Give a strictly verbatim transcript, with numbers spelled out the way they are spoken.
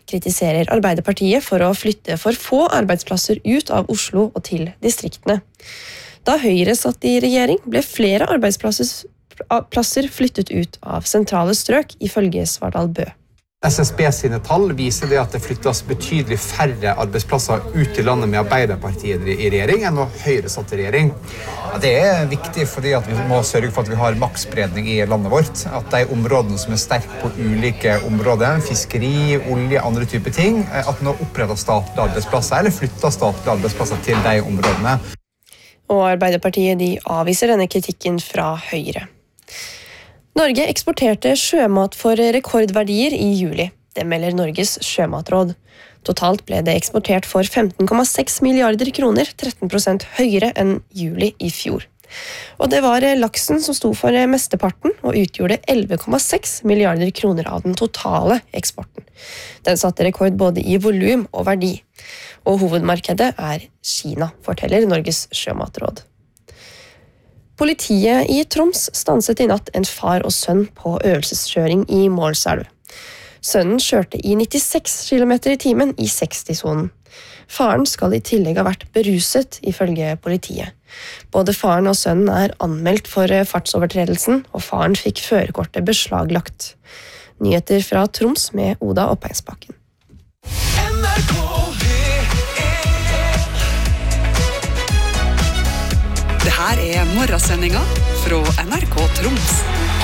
kritiserer Arbeiderpartiet for å flytte for få arbeidsplasser ut av Oslo og til distriktene. Da Høyre satt i regjering, ble flere arbeidsplasser flyttet ut av sentrale strøk, ifølge Svardal Bø. S S B sine tall viser det at det flyttes betydelig færre arbeidsplasser ut i landet med Arbeiderpartiet i regjering enn når Høyre satt i regjering. Ja, det er viktig fordi at vi må sørge for at vi har maktspredning i landet vårt. At de områdene som er sterke på ulike områder, fiskeri, olje, andre typer ting, at nå oppretter statlige arbeidsplasser eller flytter statlige arbeidsplasser til de områdene. Og Arbeiderpartiet de avviser denne kritikken fra Høyre. Norge eksporterte sjømat for rekordverdier i juli. Det melder Norges sjømatråd. Totalt ble det eksportert for femten komma seks milliarder kroner, tretten prosent høyere enn juli i fjor. Og det var laksen som sto for mesteparten, og utgjorde elleve komma seks milliarder kroner av den totale eksporten. Den satte rekord både i volum og verdi. Og hovedmarkedet er Kina, forteller Norges sjømatråd. Politiet i Troms stanset i natt en far og sønn på øvelseskjøring i Målselv. Sønnen kjørte i nittiseks kilometer i timen i seksti-sonen. Faren skal i tillegg ha vært beruset, ifølge politiet. Både faren og sønnen er anmeldt for fartsovertredelsen, og faren fikk førerkortet beslaglagt. Nyheter fra Troms med Oda Oppeinsbakken. Det her er morgensendinga fra N R K Troms.